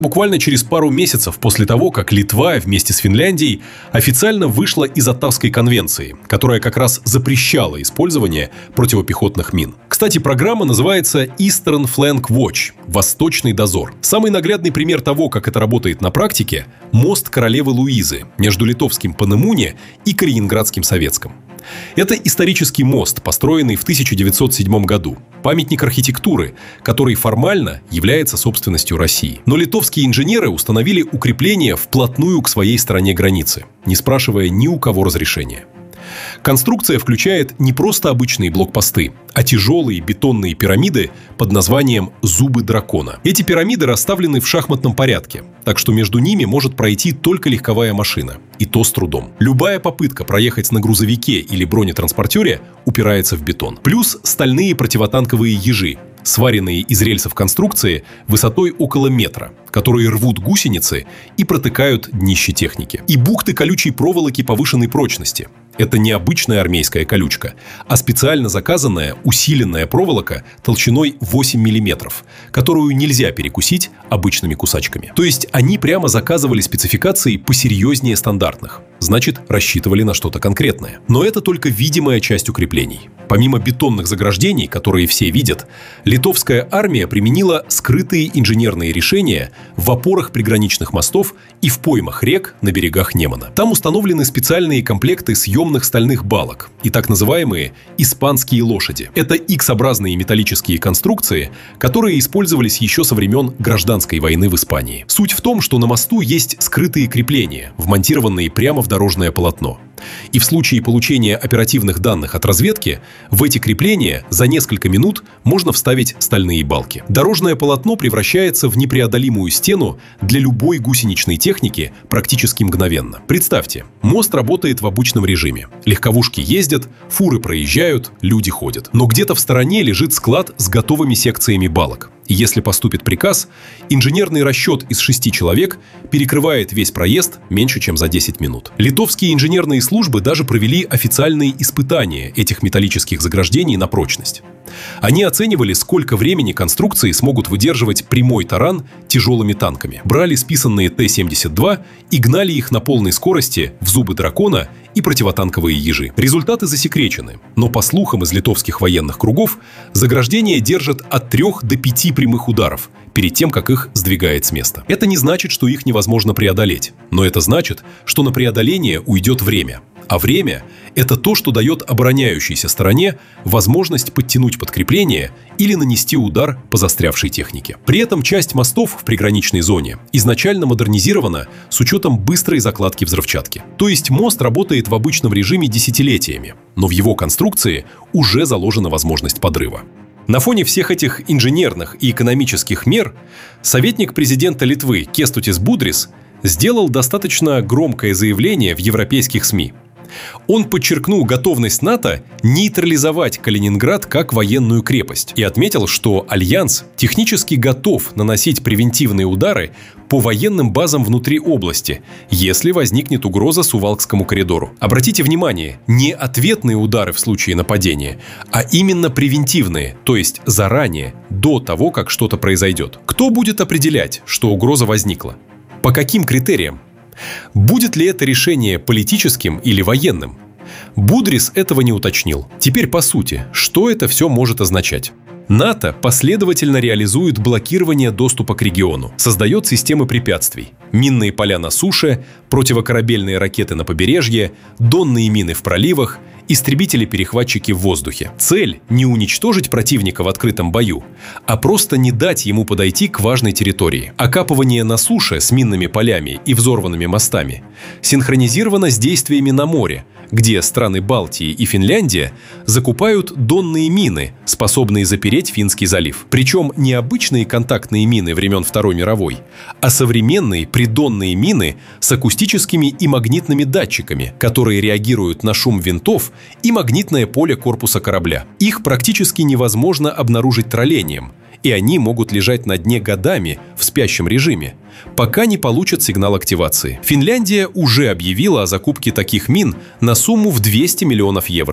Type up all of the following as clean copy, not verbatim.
Буквально через пару месяцев после того, как Литва вместе с Финляндией официально вышла из Оттавской конвенции, которая как раз запрещала использование противопехотных мин. Кстати, программа называется Eastern Flank Watch – Восточный дозор. Самый наглядный пример того, как это работает на практике – мост Королевы Луизы между литовским Панемуне и Калининградским Советском. Это исторический мост, построенный в 1907 году. Памятник архитектуры, который формально является собственностью России. Но литовские инженеры установили укрепление вплотную к своей стороне границы, не спрашивая ни у кого разрешения. Конструкция включает не просто обычные блокпосты, а тяжелые бетонные пирамиды под названием «Зубы дракона». Эти пирамиды расставлены в шахматном порядке, так что между ними может пройти только легковая машина, и то с трудом. Любая попытка проехать на грузовике или бронетранспортере упирается в бетон. Плюс стальные противотанковые ежи, сваренные из рельсов конструкции высотой около метра, которые рвут гусеницы и протыкают днище техники. И бухты колючей проволоки повышенной прочности. Это не обычная армейская колючка, а специально заказанная усиленная проволока толщиной 8 мм, которую нельзя перекусить обычными кусачками. То есть они прямо заказывали спецификации посерьезнее стандартных. Значит, рассчитывали на что-то конкретное. Но это только видимая часть укреплений. Помимо бетонных заграждений, которые все видят, литовская армия применила скрытые инженерные решения в опорах приграничных мостов и в поймах рек на берегах Немана. Там установлены специальные комплекты съемных стальных балок и так называемые «испанские лошади». Это X-образные металлические конструкции, которые использовались еще со времен гражданской войны в Испании. Суть в том, что на мосту есть скрытые крепления, вмонтированные прямо в дорожное полотно. И в случае получения оперативных данных от разведки, в эти крепления за несколько минут можно вставить стальные балки. Дорожное полотно превращается в непреодолимую стену для любой гусеничной техники практически мгновенно. Представьте, мост работает в обычном режиме. Легковушки ездят, фуры проезжают, люди ходят. Но где-то в стороне лежит склад с готовыми секциями балок. И если поступит приказ, инженерный расчет из 6 человек перекрывает весь проезд меньше, чем за 10 минут. Литовские инженерные службы даже провели официальные испытания этих металлических заграждений на прочность. Они оценивали, сколько времени конструкции смогут выдерживать прямой таран тяжелыми танками. Брали списанные Т-72 и гнали их на полной скорости в зубы дракона и противотанковые ежи. Результаты засекречены, но по слухам из литовских военных кругов, заграждения держат от 3 до 5 прямых ударов перед тем, как их сдвигает с места. Это не значит, что их невозможно преодолеть, но это значит, что на преодоление уйдет время. А время – это то, что дает обороняющейся стороне возможность подтянуть подкрепление или нанести удар по застрявшей технике. При этом часть мостов в приграничной зоне изначально модернизирована с учетом быстрой закладки взрывчатки. То есть мост работает в обычном режиме десятилетиями, но в его конструкции уже заложена возможность подрыва. На фоне всех этих инженерных и экономических мер советник президента Литвы Кестутис Будрис сделал достаточно громкое заявление в европейских СМИ. Он подчеркнул готовность НАТО нейтрализовать Калининград как военную крепость и отметил, что Альянс технически готов наносить превентивные удары по военным базам внутри области, если возникнет угроза Сувалкскому коридору. Обратите внимание, не ответные удары в случае нападения, а именно превентивные, то есть заранее, до того, как что-то произойдет. Кто будет определять, что угроза возникла? По каким критериям? Будет ли это решение политическим или военным? Будрис этого не уточнил. Теперь по сути, что это все может означать? НАТО последовательно реализует блокирование доступа к региону, создает системы препятствий, минные поля на суше, противокорабельные ракеты на побережье, донные мины в проливах, истребители-перехватчики в воздухе. Цель – не уничтожить противника в открытом бою, а просто не дать ему подойти к важной территории. Окапывание на суше с минными полями и взорванными мостами синхронизировано с действиями на море, где страны Балтии и Финляндия закупают донные мины, способные запереть Финский залив. Причем не обычные контактные мины времен Второй мировой, а современные придонные мины с акустическими и магнитными датчиками, которые реагируют на шум винтов и магнитное поле корпуса корабля. Их практически невозможно обнаружить троллением, и они могут лежать на дне годами в спящем режиме, пока не получат сигнал активации. Финляндия уже объявила о закупке таких мин на сумму в 200 миллионов евро.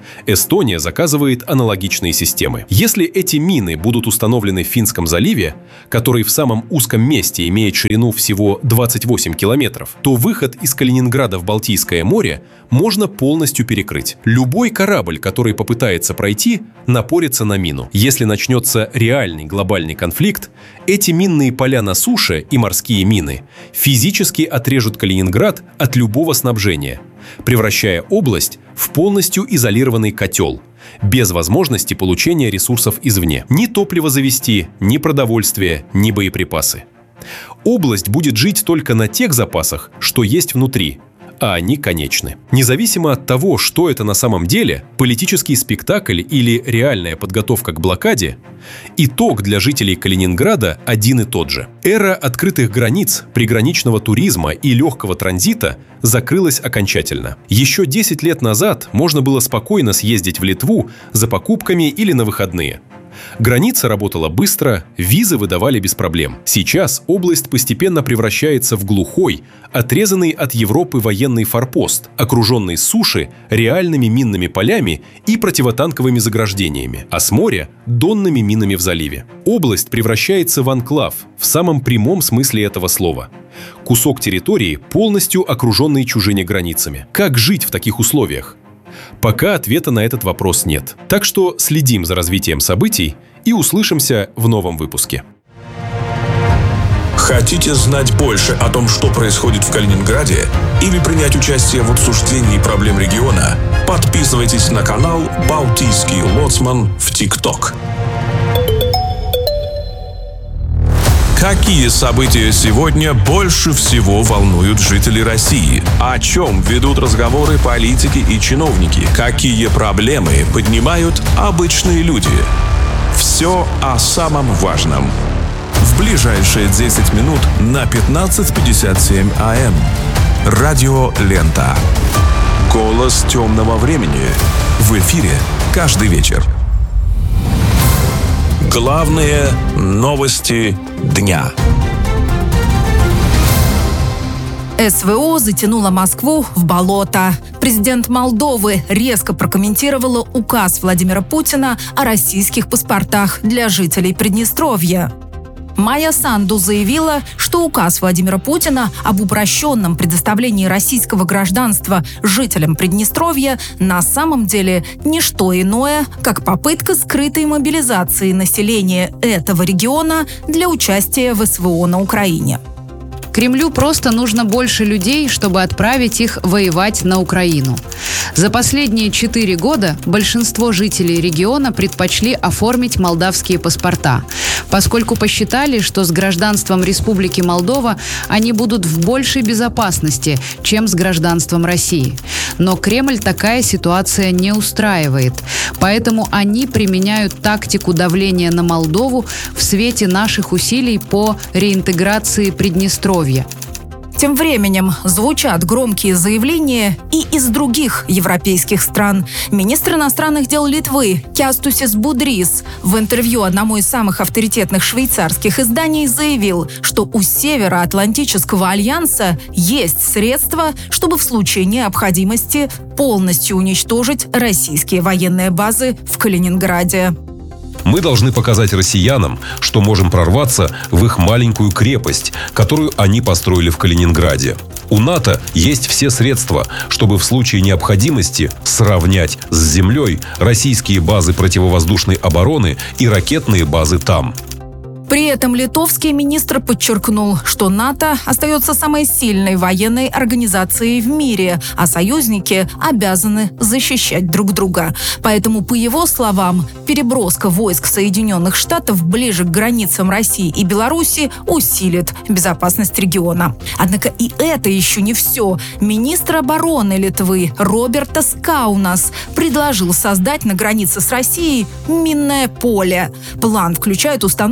Эстония заказывает аналогичные системы. Если эти мины будут установлены в Финском заливе, который в самом узком месте имеет ширину всего 28 километров, то выход из Калининграда в Балтийское море можно полностью перекрыть. Любой корабль, который попытается пройти, напорится на мину. Если начнется реальный глобальный конфликт, эти минные поля на суше и морские мины физически отрежут Калининград от любого снабжения, превращая область в полностью изолированный котел, без возможности получения ресурсов извне. Ни топливо завезти, ни продовольствие, ни боеприпасы. Область будет жить только на тех запасах, что есть внутри, а они конечны. Независимо от того, что это на самом деле, политический спектакль или реальная подготовка к блокаде, итог для жителей Калининграда один и тот же. Эра открытых границ, приграничного туризма и легкого транзита закрылась окончательно. Еще 10 лет назад можно было спокойно съездить в Литву за покупками или на выходные. Граница работала быстро, визы выдавали без проблем. Сейчас область постепенно превращается в глухой, отрезанный от Европы военный форпост, окруженный с суши реальными минными полями и противотанковыми заграждениями, а с моря – донными минами в заливе. Область превращается в анклав в самом прямом смысле этого слова. Кусок территории, полностью окруженный чужими границами. Как жить в таких условиях? Пока ответа на этот вопрос нет. Так что следим за развитием событий и услышимся в новом выпуске. Хотите знать больше о том, что происходит в Калининграде, или принять участие в обсуждении проблем региона? Подписывайтесь на канал «Балтийский лоцман» в ТикТок. Какие события сегодня больше всего волнуют жителей России? О чем ведут разговоры политики и чиновники? Какие проблемы поднимают обычные люди? Все о самом важном. В ближайшие 10 минут на 15:57 АМ. Радио Лента. Голос темного времени. В эфире каждый вечер. Главные новости дня. СВО затянуло Москву в болото. Президент Молдовы резко прокомментировала указ Владимира Путина о российских паспортах для жителей Приднестровья. Майя Санду заявила, что указ Владимира Путина об упрощенном предоставлении российского гражданства жителям Приднестровья на самом деле не что иное, как попытка скрытой мобилизации населения этого региона для участия в СВО на Украине. Кремлю просто нужно больше людей, чтобы отправить их воевать на Украину. За последние 4 года большинство жителей региона предпочли оформить молдавские паспорта, поскольку посчитали, что с гражданством Республики Молдова они будут в большей безопасности, чем с гражданством России. Но Кремль такая ситуация не устраивает, поэтому они применяют тактику давления на Молдову в свете наших усилий по реинтеграции Приднестровья. Тем временем звучат громкие заявления и из других европейских стран. Министр иностранных дел Литвы Кястусис Будрис в интервью одному из самых авторитетных швейцарских изданий заявил, что у Североатлантического альянса есть средства, чтобы в случае необходимости полностью уничтожить российские военные базы в Калининграде. Мы должны показать россиянам, что можем прорваться в их маленькую крепость, которую они построили в Калининграде. У НАТО есть все средства, чтобы в случае необходимости сравнять с землей российские базы противовоздушной обороны и ракетные базы там. При этом литовский министр подчеркнул, что НАТО остается самой сильной военной организацией в мире, а союзники обязаны защищать друг друга. Поэтому, по его словам, переброска войск Соединенных Штатов ближе к границам России и Беларуси усилит безопасность региона. Однако и это еще не все. Министр обороны Литвы Робертас Каунас предложил создать на границе с Россией минное поле. План включает установку противовоздушных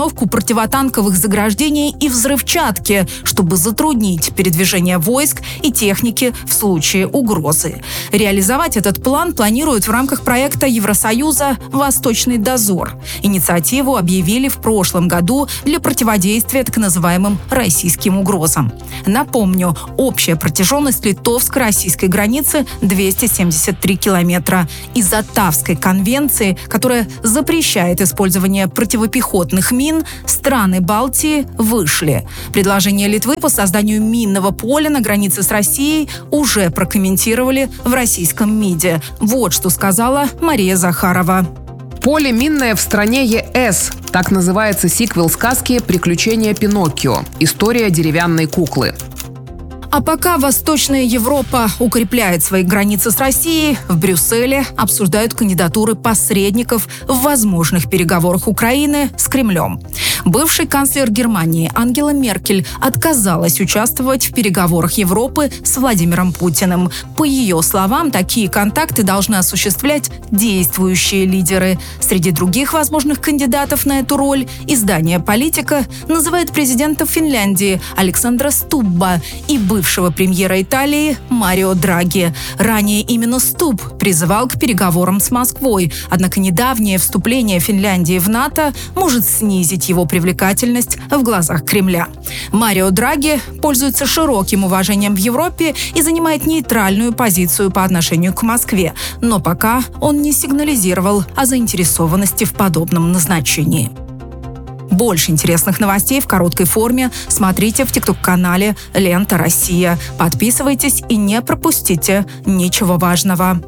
противотанковых заграждений и взрывчатки, чтобы затруднить передвижение войск и техники в случае угрозы. Реализовать этот план планируют в рамках проекта Евросоюза «Восточный дозор». Инициативу объявили в прошлом году для противодействия так называемым российским угрозам. Напомню, общая протяженность литовско-российской границы 273 километра. Из Оттавской конвенции, которая запрещает использование противопехотных мин, страны Балтии вышли. Предложение Литвы по созданию минного поля на границе с Россией уже прокомментировали в российском МИДе. Вот что сказала Мария Захарова. Поле минное в стране ЕС. Так называется сиквел сказки «Приключения Пиноккио. История деревянной куклы». А пока Восточная Европа укрепляет свои границы с Россией, в Брюсселе обсуждают кандидатуры посредников в возможных переговорах Украины с Кремлем. Бывший канцлер Германии Ангела Меркель отказалась участвовать в переговорах Европы с Владимиром Путиным. По ее словам, такие контакты должны осуществлять действующие лидеры. Среди других возможных кандидатов на эту роль издание «Политика» называет президента Финляндии Александра Стубба и бывшего премьера Италии Марио Драги. Ранее именно Стубб призывал к переговорам с Москвой, однако недавнее вступление Финляндии в НАТО может снизить его привлекательность в глазах Кремля. Марио Драги пользуется широким уважением в Европе и занимает нейтральную позицию по отношению к Москве, но пока он не сигнализировал о заинтересованности в подобном назначении. Больше интересных новостей в короткой форме смотрите в ТикТок-канале «Лента Россия». Подписывайтесь и не пропустите ничего важного.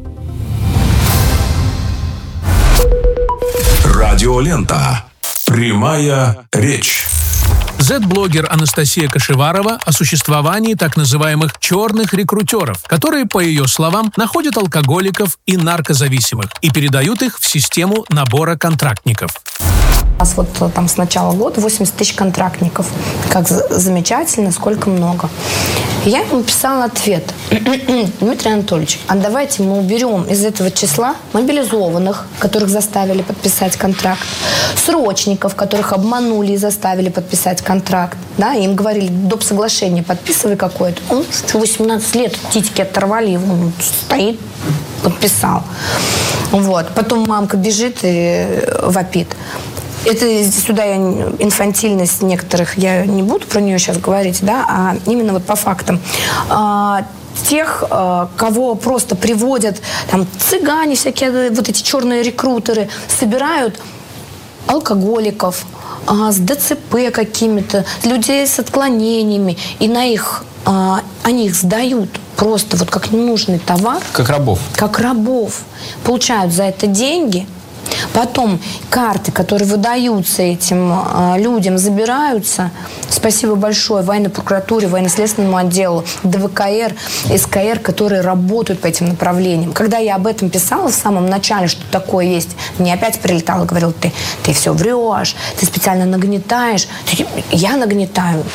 Радиолента. Прямая речь. Z-блогер Анастасия Кашеварова о существовании так называемых черных рекрутеров, которые, по ее словам, находят алкоголиков и наркозависимых и передают их в систему набора контрактников. У нас вот там с начала года 80 тысяч контрактников. Как замечательно, сколько много. Я ему писала ответ. Дмитрий Анатольевич, а давайте мы уберем из этого числа мобилизованных, которых заставили подписать контракт, срочников, которых обманули и заставили подписать контракт. Да, им говорили, доп. Соглашение подписывай какое-то. Он 18 лет, титьки оторвали, его он стоит, подписал. Вот. Потом мамка бежит и вопит. Это сюда инфантильность некоторых, я не буду про нее сейчас говорить, да, а именно вот по фактам. Тех, кого просто приводят, там, цыгане, всякие вот эти черные рекрутеры, собирают алкоголиков, с ДЦП какими-то, людей с отклонениями, и они их сдают просто вот как ненужный товар. Как рабов. Как рабов. Получают за это деньги. Потом карты, которые выдаются этим людям, забираются. Спасибо большое военной прокуратуре, военно-следственному отделу, ДВКР, СКР, которые работают по этим направлениям. Когда я об этом писала в самом начале, что такое есть, мне опять прилетал и говорил, ты все врешь, ты специально нагнетаешь. Я нагнетаю.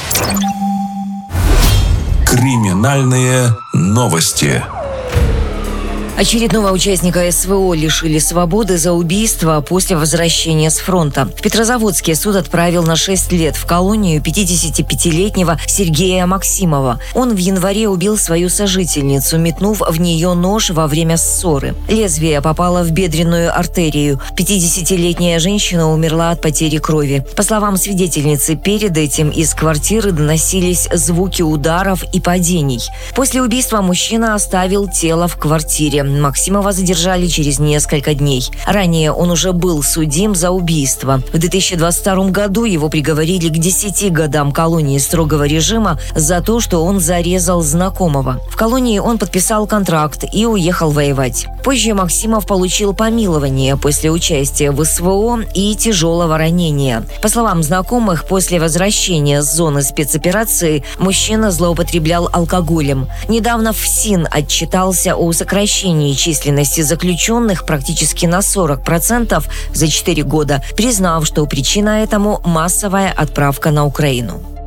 Криминальные новости. Очередного участника СВО лишили свободы за убийство после возвращения с фронта. В Петрозаводске суд отправил на 6 лет в колонию 55-летнего Сергея Максимова. Он в январе убил свою сожительницу, метнув в нее нож во время ссоры. Лезвие попало в бедренную артерию. 50-летняя женщина умерла от потери крови. По словам свидетельницы, перед этим из квартиры доносились звуки ударов и падений. После убийства мужчина оставил тело в квартире. Максимова задержали через несколько дней. Ранее он уже был судим за убийство. В 2022 году его приговорили к 10 годам колонии строгого режима за то, что он зарезал знакомого. В колонии он подписал контракт и уехал воевать. Позже Максимов получил помилование после участия в СВО и тяжелого ранения. По словам знакомых, после возвращения с зоны спецоперации мужчина злоупотреблял алкоголем. Недавно ФСИН отчитался о сокращении численности заключенных практически на 40% за 4 года, признав, что причина этому – массовая отправка на Украину.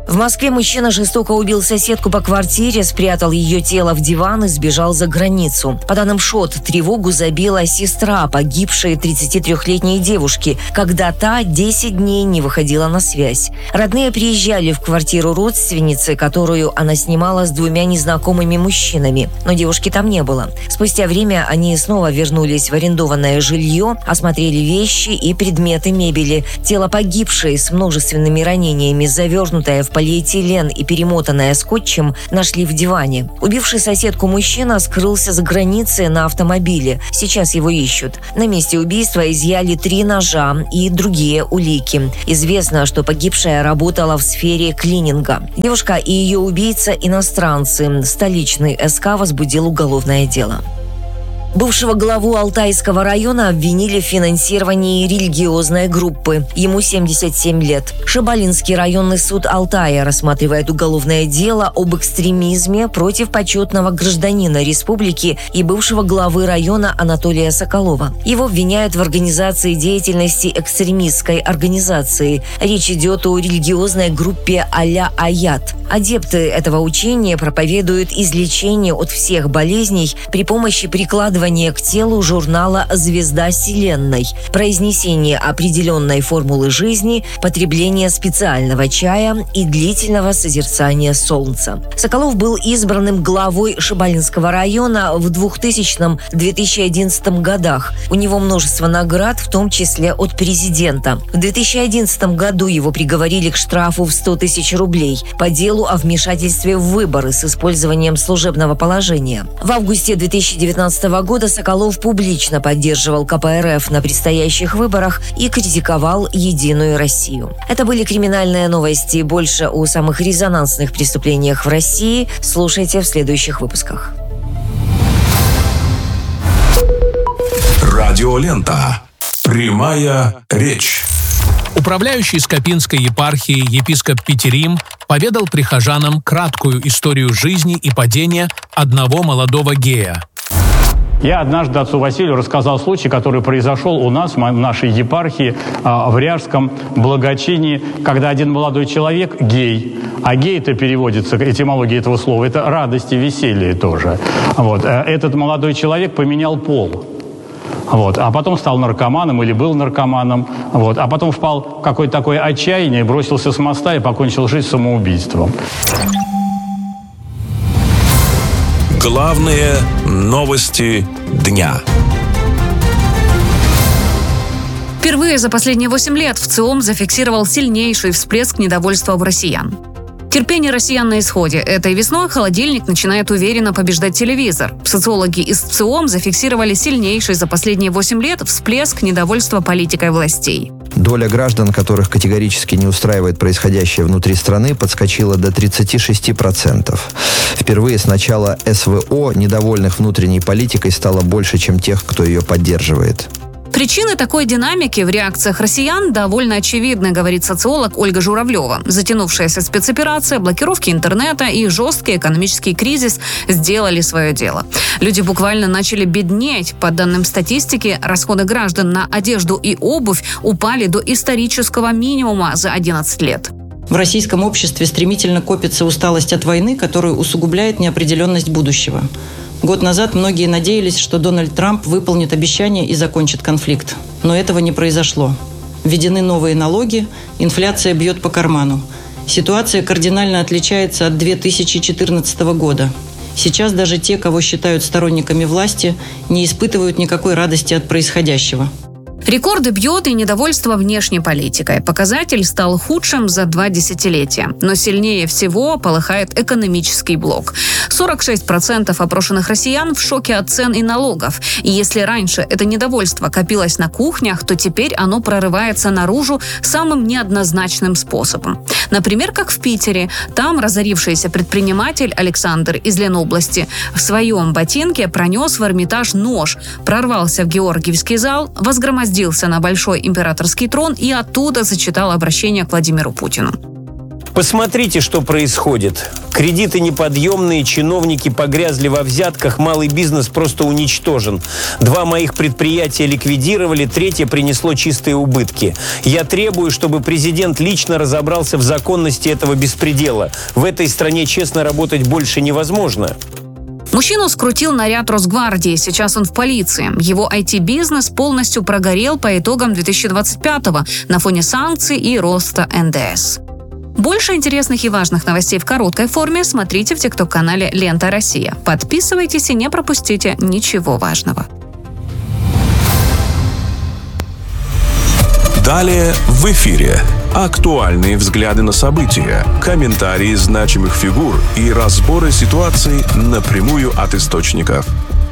В Москве мужчина жестоко убил соседку по квартире, спрятал ее тело в диван и сбежал за границу. По данным ШОТ, тревогу забила сестра погибшей 33-летней девушки, когда та 10 дней не выходила на связь. Родные приезжали в квартиру родственницы, которую она снимала с 2 незнакомыми мужчинами, но девушки там не было. Спустя время они снова вернулись в арендованное жилье, осмотрели вещи и предметы мебели. Тело погибшей с множественными ранениями, завернутое в полиэтилен и перемотанная скотчем, нашли в диване. Убивший соседку мужчина скрылся за границей на автомобиле. Сейчас его ищут. На месте убийства изъяли 3 ножа и другие улики. Известно, что погибшая работала в сфере клининга. Девушка и ее убийца – иностранцы. Столичный СК возбудил уголовное дело. Бывшего главу Алтайского района обвинили в финансировании религиозной группы. Ему 77 лет. Шабалинский районный суд Алтая рассматривает уголовное дело об экстремизме против почетного гражданина республики и бывшего главы района Анатолия Соколова. Его обвиняют в организации деятельности экстремистской организации. Речь идет о религиозной группе а-ля Аят. Адепты этого учения проповедуют излечение от всех болезней при помощи прикладывания к телу журнала «Звезда Вселенной», произнесение определенной формулы жизни, потребление специального чая и длительного созерцания солнца. Соколов был избранным главой Шабалинского района в 2000-2011 годах. У него множество наград, в том числе от президента. В 2011 году его приговорили к штрафу в 100 тысяч рублей по делу о вмешательстве в выборы с использованием служебного положения. В августе 2019 года Соколов публично поддерживал КПРФ на предстоящих выборах и критиковал «Единую Россию». Это были криминальные новости. Больше о самых резонансных преступлениях в России слушайте в следующих выпусках. Радиолента. Прямая речь. Управляющий Скопинской епархией епископ Петерим поведал прихожанам краткую историю жизни и падения одного молодого гея. Я однажды отцу Василию рассказал случай, который произошел у нас, в нашей епархии, в Ряжском благочинии, когда один молодой человек, гей, а гей это переводится, этимология этого слова, это радость и веселье тоже. Этот молодой человек поменял пол. А потом стал наркоманом или был наркоманом. А потом впал в какое-то такое отчаяние, бросился с моста и покончил жизнь самоубийством. Главные новости дня. Впервые за последние 8 лет ВЦИОМ зафиксировал сильнейший всплеск недовольства у россиян. Терпение россиян на исходе. Этой весной холодильник начинает уверенно побеждать телевизор. Социологи из ВЦИОМ зафиксировали сильнейший за последние 8 лет всплеск недовольства политикой властей. Доля граждан, которых категорически не устраивает происходящее внутри страны, подскочила до 36%. Впервые с начала СВО недовольных внутренней политикой стало больше, чем тех, кто ее поддерживает. Причины такой динамики в реакциях россиян довольно очевидны, говорит социолог Ольга Журавлева. Затянувшаяся спецоперация, блокировки интернета и жесткий экономический кризис сделали свое дело. Люди буквально начали беднеть. По данным статистики, расходы граждан на одежду и обувь упали до исторического минимума за 11 лет. В российском обществе стремительно копится усталость от войны, которая усугубляет неопределенность будущего. Год назад многие надеялись, что Дональд Трамп выполнит обещание и закончит конфликт. Но этого не произошло. Введены новые налоги, инфляция бьет по карману. Ситуация кардинально отличается от 2014 года. Сейчас даже те, кого считают сторонниками власти, не испытывают никакой радости от происходящего. Рекорды бьет и недовольство внешней политикой. Показатель стал худшим за 2 десятилетия. Но сильнее всего полыхает экономический блок. 46% опрошенных россиян в шоке от цен и налогов. И если раньше это недовольство копилось на кухнях, то теперь оно прорывается наружу самым неоднозначным способом. Например, как в Питере. Там разорившийся предприниматель Александр из Ленобласти в своем ботинке пронес в Эрмитаж нож, прорвался в Георгиевский зал, возгромоздился на Большой императорский трон и оттуда зачитал обращение к Владимиру Путину. Посмотрите, что происходит. Кредиты неподъемные, чиновники погрязли во взятках, малый бизнес просто уничтожен. 2 моих предприятия ликвидировали, 3 принесло чистые убытки. Я требую, чтобы президент лично разобрался в законности этого беспредела. В этой стране честно работать больше невозможно. Мужчину скрутил наряд Росгвардии. Сейчас он в полиции. Его IT-бизнес полностью прогорел по итогам 2025-го на фоне санкций и роста НДС. Больше интересных и важных новостей в короткой форме смотрите в ТикТок-канале «Лента Россия». Подписывайтесь и не пропустите ничего важного. Далее в эфире актуальные взгляды на события, комментарии значимых фигур и разборы ситуаций напрямую от источников.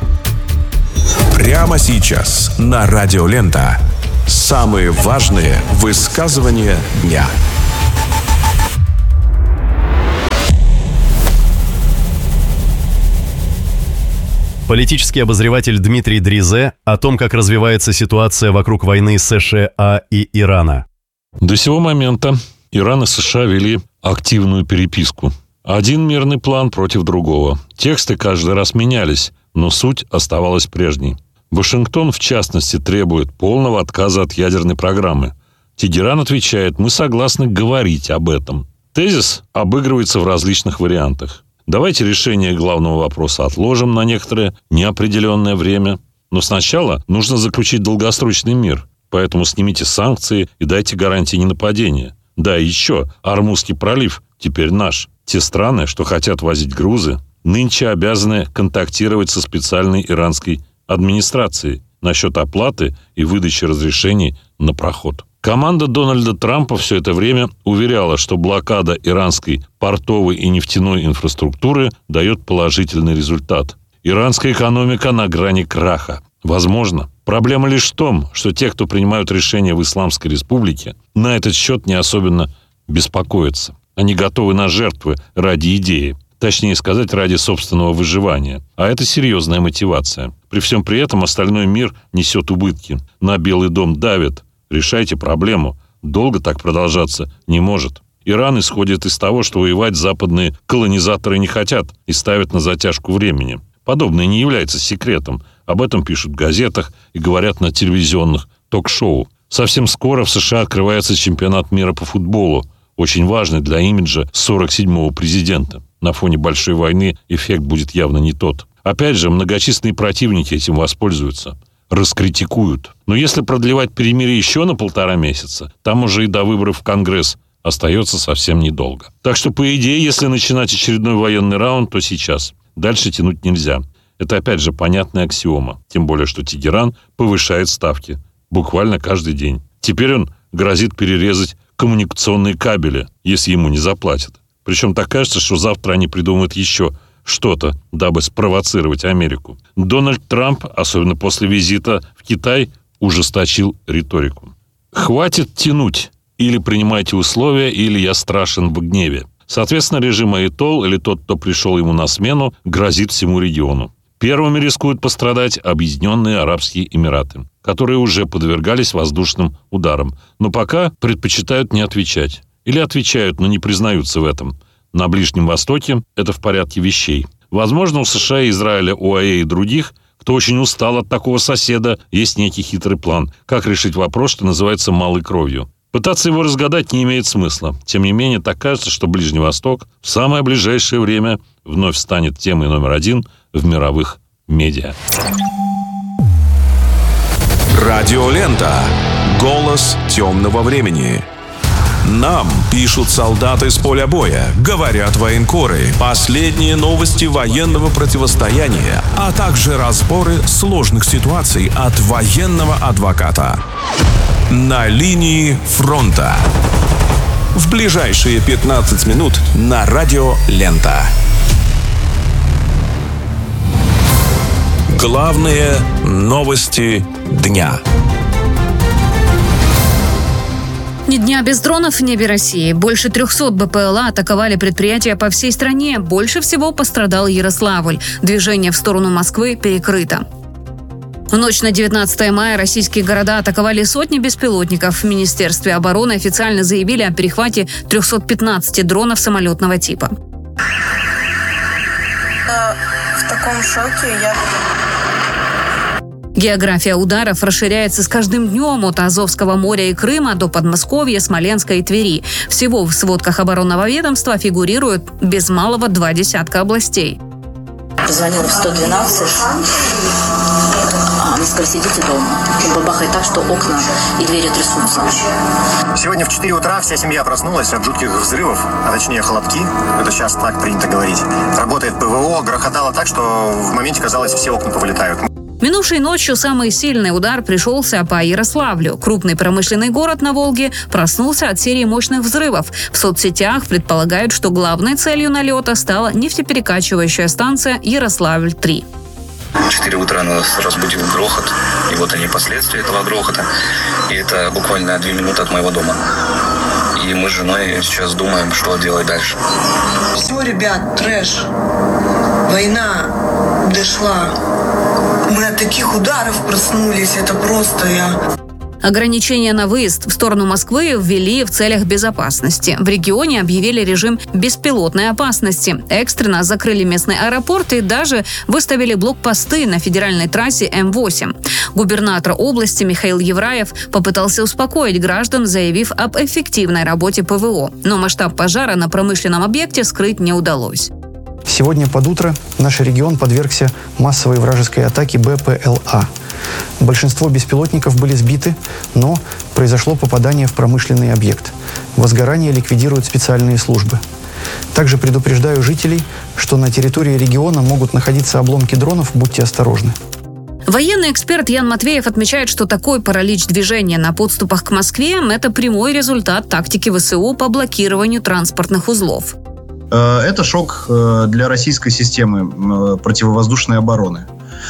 Прямо сейчас на Радио Лента самые важные высказывания дня. Политический обозреватель Дмитрий Дризе о том, как развивается ситуация вокруг войны США и Ирана. До сего момента Иран и США вели активную переписку. Один мирный план против другого. Тексты каждый раз менялись, но суть оставалась прежней. Вашингтон, в частности, требует полного отказа от ядерной программы. Тегеран отвечает: мы согласны говорить об этом. Тезис обыгрывается в различных вариантах. Давайте решение главного вопроса отложим на некоторое неопределенное время. Но сначала нужно заключить долгосрочный мир. Поэтому снимите санкции и дайте гарантии ненападения. Да, и еще, Ормузский пролив теперь наш. Те страны, что хотят возить грузы, нынче обязаны контактировать со специальной иранской администрацией насчет оплаты и выдачи разрешений на проход. Команда Дональда Трампа все это время уверяла, что блокада иранской портовой и нефтяной инфраструктуры дает положительный результат. Иранская экономика на грани краха. Возможно. Проблема лишь в том, что те, кто принимают решения в Исламской Республике, на этот счет не особенно беспокоятся. Они готовы на жертвы ради идеи. Точнее сказать, ради собственного выживания. А это серьезная мотивация. При всем при этом остальной мир несет убытки. На Белый дом давят. Решайте проблему. Долго так продолжаться не может. Иран исходит из того, что воевать западные колонизаторы не хотят и ставят на затяжку времени. Подобное не является секретом. Об этом пишут в газетах и говорят на телевизионных ток-шоу. Совсем скоро в США открывается чемпионат мира по футболу, очень важный для имиджа 47-го президента. На фоне большой войны эффект будет явно не тот. Опять же, многочисленные противники этим воспользуются. Раскритикуют. Но если продлевать перемирие еще на 1,5 месяца, там уже и до выборов в Конгресс остается совсем недолго. Так что, по идее, если начинать очередной военный раунд, то сейчас. Дальше тянуть нельзя. Это, опять же, понятная аксиома. Тем более, что Тегеран повышает ставки. Буквально каждый день. Теперь он грозит перерезать коммуникационные кабели, если ему не заплатят. Причем так кажется, что завтра они придумают еще что-то, дабы спровоцировать Америку. Дональд Трамп, особенно после визита в Китай, ужесточил риторику. «Хватит тянуть. Или принимайте условия, или я страшен в гневе». Соответственно, режим Аятол, или тот, кто пришел ему на смену, грозит всему региону. Первыми рискуют пострадать Объединенные Арабские Эмираты, которые уже подвергались воздушным ударам, но пока предпочитают не отвечать. Или отвечают, но не признаются в этом. На Ближнем Востоке это в порядке вещей. Возможно, у США, Израиля, ОАЭ и других, кто очень устал от такого соседа, есть некий хитрый план, как решить вопрос, что называется малой кровью. Пытаться его разгадать не имеет смысла. Тем не менее, так кажется, что Ближний Восток в самое ближайшее время вновь станет темой номер 1 в мировых медиа. Радиолента. Голос темного времени. Нам пишут солдаты с поля боя, говорят военкоры, последние новости военного противостояния, а также разборы сложных ситуаций от военного адвоката. На линии фронта. В ближайшие 15 минут на Радио Лента. Главные новости дня. Ни дня без дронов в небе России. Больше 300 БПЛА атаковали предприятия по всей стране. Больше всего пострадал Ярославль. Движение в сторону Москвы перекрыто. В ночь на 19 мая российские города атаковали сотни беспилотников. В Министерстве обороны официально заявили о перехвате 315 дронов самолетного типа. В таком шоке я... География ударов расширяется с каждым днем от Азовского моря и Крыма до Подмосковья, Смоленска и Твери. Всего в сводках оборонного ведомства фигурирует без малого 20 областей. Позвонила в 112, они сказали, сидите дома. Бабахает так, что окна и двери трясутся. Сегодня в 4 утра вся семья проснулась от жутких взрывов, а точнее хлопки, это сейчас так принято говорить. Работает ПВО, грохотало так, что в моменте казалось, все окна повылетают. Минувшей ночью самый сильный удар пришелся по Ярославлю. Крупный промышленный город на Волге проснулся от серии мощных взрывов. В соцсетях предполагают, что главной целью налета стала нефтеперекачивающая станция Ярославль-3. В 4 утра нас разбудил грохот, и вот они последствия этого грохота. И это буквально 2 минуты от моего дома. И мы с женой сейчас думаем, что делать дальше. Все, ребят, трэш. Война дошла. Мы от таких ударов проснулись, это просто Ограничения на выезд в сторону Москвы ввели в целях безопасности. В регионе объявили режим беспилотной опасности. Экстренно закрыли местный аэропорт и даже выставили блокпосты на федеральной трассе М8. Губернатор области Михаил Евраев попытался успокоить граждан, заявив об эффективной работе ПВО. Но масштаб пожара на промышленном объекте скрыть не удалось. Сегодня под утро наш регион подвергся массовой вражеской атаке БПЛА. Большинство беспилотников были сбиты, но произошло попадание в промышленный объект. Возгорание ликвидируют специальные службы. Также предупреждаю жителей, что на территории региона могут находиться обломки дронов, будьте осторожны. Военный эксперт Ян Матвеев отмечает, что такой паралич движения на подступах к Москве – это прямой результат тактики ВСУ по блокированию транспортных узлов. Это шок для российской системы противовоздушной обороны.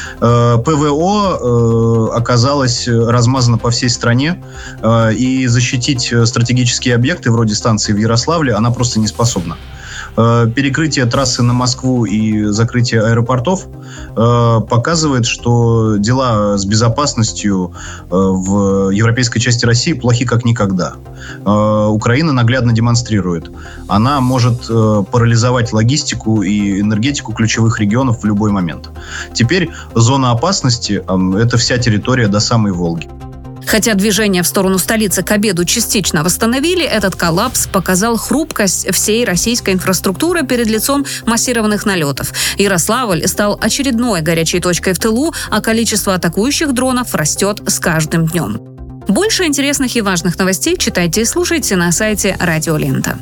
ПВО оказалось размазано по всей стране, и защитить стратегические объекты вроде станции в Ярославле она просто не способна. Перекрытие трассы на Москву и закрытие аэропортов показывает, что дела с безопасностью в европейской части России плохи как никогда. Украина наглядно демонстрирует. Она может парализовать логистику и энергетику ключевых регионов в любой момент. Теперь зона опасности – это вся территория до самой Волги. Хотя движение в сторону столицы к обеду частично восстановили, этот коллапс показал хрупкость всей российской инфраструктуры перед лицом массированных налетов. Ярославль стал очередной горячей точкой в тылу, а количество атакующих дронов растет с каждым днем. Больше интересных и важных новостей читайте и слушайте на сайте Радио Лента.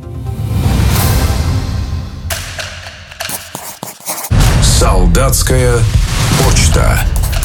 Солдатская почта.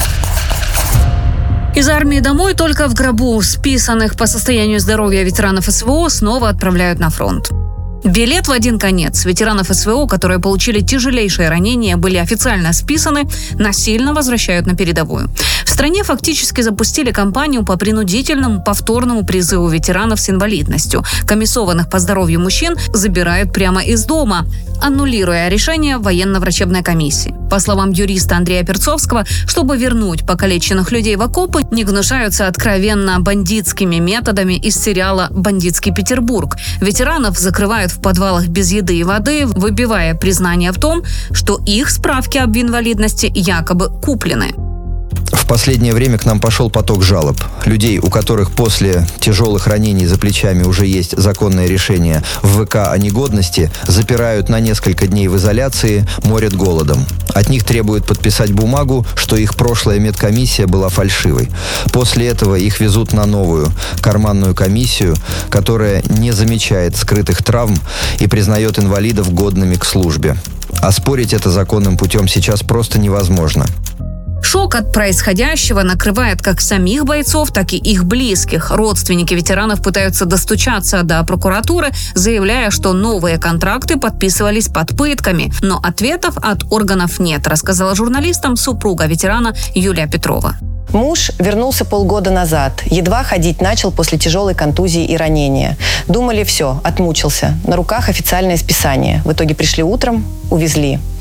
Из армии домой только в гробу. Списанных по состоянию здоровья ветеранов СВО снова отправляют на фронт. Билет в один конец. Ветеранов СВО, которые получили тяжелейшие ранения, были официально списаны, насильно возвращают на передовую. В стране фактически запустили кампанию по принудительному повторному призыву ветеранов с инвалидностью. Комиссованных по здоровью мужчин забирают прямо из дома, аннулируя решение военно-врачебной комиссии. По словам юриста Андрея Перцовского, чтобы вернуть покалеченных людей в окопы, не гнушаются откровенно бандитскими методами из сериала «Бандитский Петербург». Ветеранов закрывают в подвалах без еды и воды, выбивая признание в том, что их справки об инвалидности якобы куплены. В последнее время к нам пошел поток жалоб. Людей, у которых после тяжелых ранений за плечами уже есть законное решение в ВК о негодности, запирают на несколько дней в изоляции, морят голодом. От них требуют подписать бумагу, что их прошлая медкомиссия была фальшивой. После этого их везут на новую карманную комиссию, которая не замечает скрытых травм и признает инвалидов годными к службе. Оспорить это законным путем сейчас просто невозможно. Шок от происходящего накрывает как самих бойцов, так и их близких. Родственники ветеранов пытаются достучаться до прокуратуры, заявляя, что новые контракты подписывались под пытками. Но ответов от органов нет, рассказала журналистам супруга ветерана Юлия Петрова. Муж вернулся полгода назад. Едва ходить начал после тяжелой контузии и ранения. Думали, все, отмучился. На руках официальное списание. В итоге пришли утром, увезли.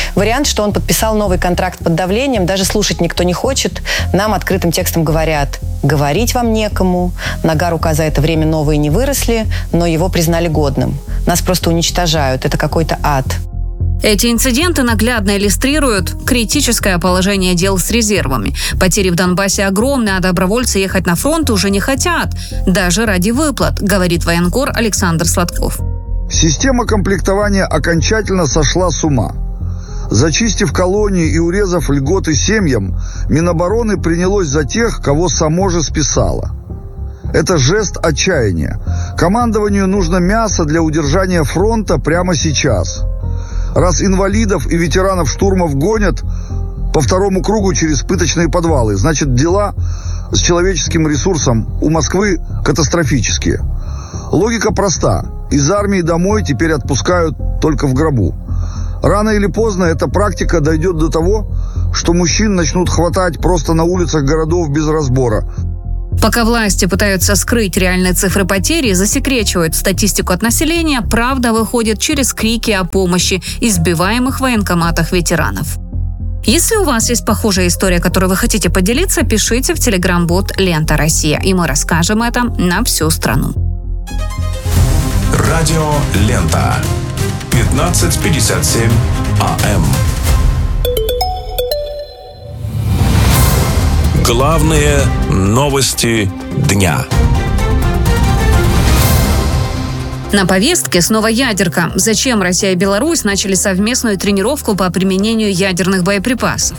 Вариант, что он подписал новый контракт под давлением, даже слушать никто не хочет. Нам открытым текстом говорят: говорить вам некому, нога, рука за это время новые не выросли, но его признали годным. Нас просто уничтожают, это какой-то ад. Эти инциденты наглядно иллюстрируют критическое положение дел с резервами. Потери в Донбассе огромные, а добровольцы ехать на фронт уже не хотят, даже ради выплат, говорит военкор Александр Сладков. Система комплектования окончательно сошла с ума. Зачистив колонии и урезав льготы семьям, Минобороны принялось за тех, кого само же списало. Это жест отчаяния. Командованию нужно мясо для удержания фронта прямо сейчас. Раз инвалидов и ветеранов штурмов гонят по второму кругу через пыточные подвалы, значит, дела с человеческим ресурсом у Москвы катастрофические. Логика проста. Из армии домой теперь отпускают только в гробу. Рано или поздно эта практика дойдет до того, что мужчин начнут хватать просто на улицах городов без разбора. Пока власти пытаются скрыть реальные цифры потерь и засекречивают статистику от населения, правда выходит через крики о помощи избиваемых в военкоматах ветеранов. Если у вас есть похожая история, которой вы хотите поделиться, пишите в телеграм-бот «Лента Россия», и мы расскажем это на всю страну. Радио «Лента». 15:57 АМ. Главные новости дня. На повестке снова ядерка. Зачем Россия и Беларусь начали совместную тренировку по применению ядерных боеприпасов?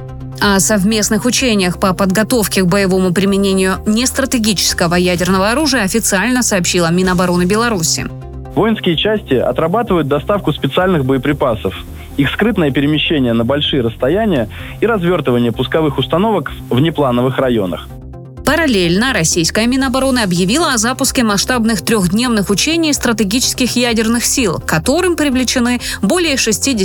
О совместных учениях по подготовке к боевому применению нестратегического ядерного оружия официально сообщила Минобороны Беларуси. Воинские части отрабатывают доставку специальных боеприпасов, их скрытное перемещение на большие расстояния и развертывание пусковых установок в внеплановых районах. Параллельно российская Минобороны объявила о запуске масштабных трехдневных учений стратегических ядерных сил, к которым привлечены более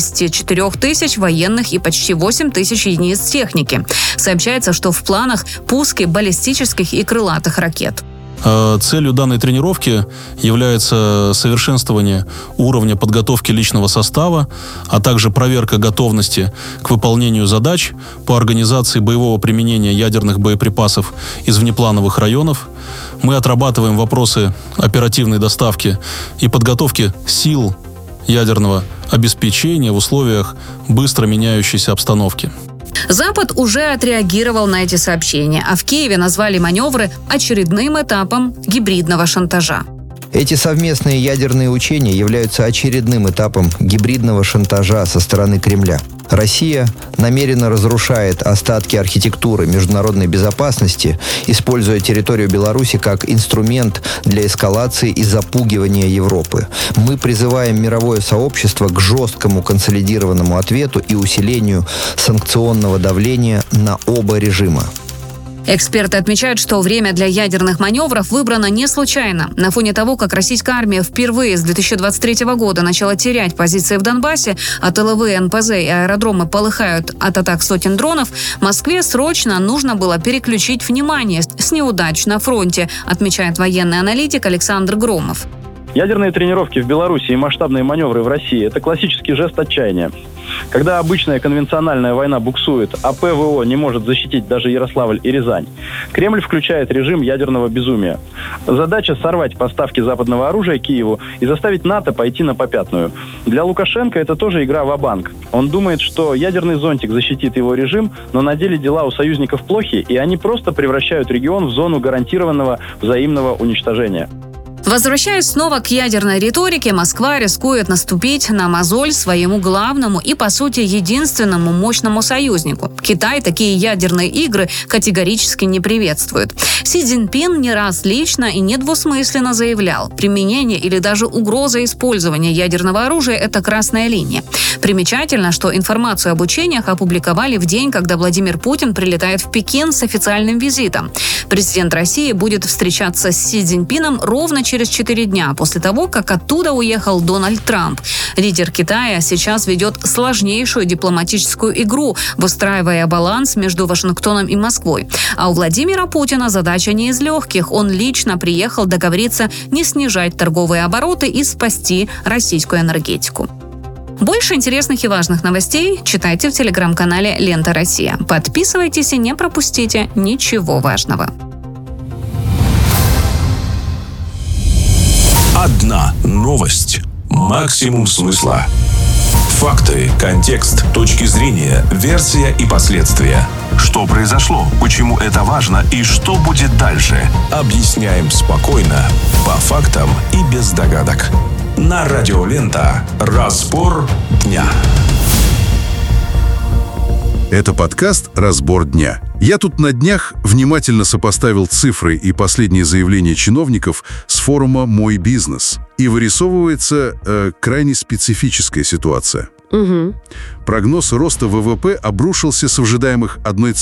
64 тысяч военных и почти 8 тысяч единиц техники. Сообщается, что в планах пуски баллистических и крылатых ракет. Целью данной тренировки является совершенствование уровня подготовки личного состава, а также проверка готовности к выполнению задач по организации боевого применения ядерных боеприпасов из внеплановых районов. Мы отрабатываем вопросы оперативной доставки и подготовки сил ядерного обеспечения в условиях быстро меняющейся обстановки. Запад уже отреагировал на эти сообщения, а в Киеве назвали маневры очередным этапом гибридного шантажа. Эти совместные ядерные учения являются очередным этапом гибридного шантажа со стороны Кремля. Россия намеренно разрушает остатки архитектуры международной безопасности, используя территорию Беларуси как инструмент для эскалации и запугивания Европы. Мы призываем мировое сообщество к жесткому консолидированному ответу и усилению санкционного давления на оба режима. Эксперты отмечают, что время для ядерных маневров выбрано не случайно. На фоне того, как российская армия впервые с 2023 года начала терять позиции в Донбассе, а тыловые НПЗ и аэродромы полыхают от атак сотен дронов, Москве срочно нужно было переключить внимание с неудач на фронте, отмечает военный аналитик Александр Громов. Ядерные тренировки в Беларуси и масштабные маневры в России – это классический жест отчаяния. Когда обычная конвенциональная война буксует, а ПВО не может защитить даже Ярославль и Рязань, Кремль включает режим ядерного безумия. Задача – сорвать поставки западного оружия Киеву и заставить НАТО пойти на попятную. Для Лукашенко это тоже игра ва-банк. Он думает, что ядерный зонтик защитит его режим, но на деле дела у союзников плохи, и они просто превращают регион в зону гарантированного взаимного уничтожения. Возвращаясь снова к ядерной риторике, Москва рискует наступить на мозоль своему главному и, по сути, единственному мощному союзнику. Китай такие ядерные игры категорически не приветствует. Си Цзиньпин не раз лично и недвусмысленно заявлял, применение или даже угроза использования ядерного оружия – это красная линия. Примечательно, что информацию об учениях опубликовали в день, когда Владимир Путин прилетает в Пекин с официальным визитом. Президент России будет встречаться с Си Цзиньпином ровно через 4 дня после того, как оттуда уехал Дональд Трамп. Лидер Китая сейчас ведет сложнейшую дипломатическую игру, выстраивая баланс между Вашингтоном и Москвой. А у Владимира Путина задача не из легких. Он лично приехал договориться не снижать торговые обороты и спасти российскую энергетику. Больше интересных и важных новостей читайте в телеграм-канале «Лента Россия». Подписывайтесь и не пропустите ничего важного. Одна новость. Максимум смысла. Факты, контекст, точки зрения, версия и последствия. Что произошло, почему это важно и что будет дальше. Объясняем спокойно, по фактам и без догадок. На радио «Лента». Разбор дня. Это подкаст «Разбор дня». Я тут на днях внимательно сопоставил цифры и последние заявления чиновников с форума «Мой бизнес». И вырисовывается крайне специфическая ситуация. Угу. Прогноз роста ВВП обрушился с ожидаемых